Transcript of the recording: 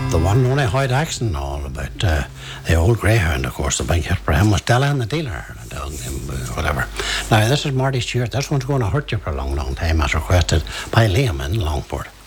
The one and only Hoyt Axon, all about the old greyhound, of course. The big hit for him was Della and the Dealer, whatever. Now, this is Marty Stewart. This one's going to hurt you for a long, long time, as requested by Liam in Longport.